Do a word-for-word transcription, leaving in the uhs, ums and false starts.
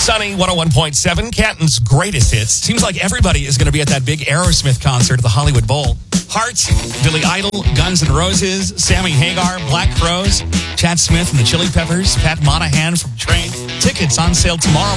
Sunny one oh one point seven, Canton's greatest hits. Seems like everybody is going to be at that big Aerosmith concert at the Hollywood Bowl. Heart, Billy Idol, Guns N' Roses, Sammy Hagar, Black Crowes, Chad Smith and the Chili Peppers, Pat Monahan from Train. Tickets on sale tomorrow.